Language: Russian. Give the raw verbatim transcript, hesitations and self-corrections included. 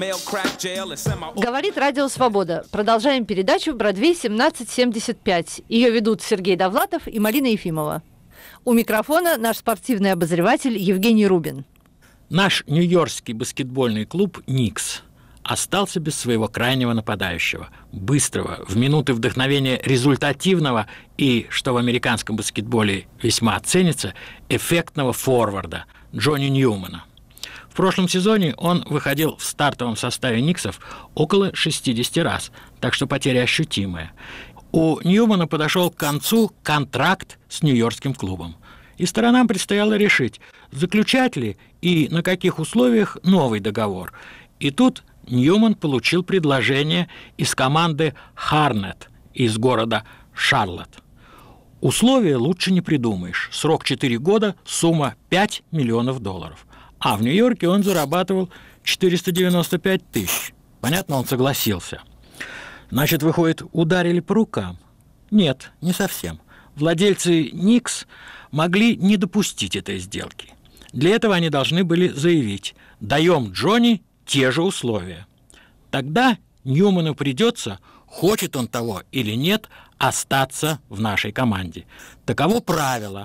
Говорит Радио Свобода. Продолжаем передачу «Бродвей семнадцать семьдесят пять». Ее ведут Сергей Довлатов и Марина Ефимова. У микрофона наш спортивный обозреватель Евгений Рубин. Наш нью-йоркский баскетбольный клуб «Никс» остался без своего крайнего нападающего, быстрого, в минуты вдохновения результативного и, что в американском баскетболе весьма ценится, эффектного форварда Джонни Ньюмана. В прошлом сезоне он выходил в стартовом составе Никсов около шестьдесят раз, так что потеря ощутимая. У Ньюмана подошел к концу контракт с нью-йоркским клубом, и сторонам предстояло решить, заключать ли и на каких условиях новый договор. И тут Ньюман получил предложение из команды «Харнет» из города Шарлотт. Условия лучше не придумаешь. Срок четыре года, сумма пять миллионов долларов. А в Нью-Йорке он зарабатывал четыреста девяносто пять тысяч. Понятно, он согласился. Значит, выходит, ударили по рукам? Нет, не совсем. Владельцы «Никс» могли не допустить этой сделки. Для этого они должны были заявить: даем Джонни те же условия. Тогда Ньюману придется, хочет он того или нет, остаться в нашей команде. Таково правило.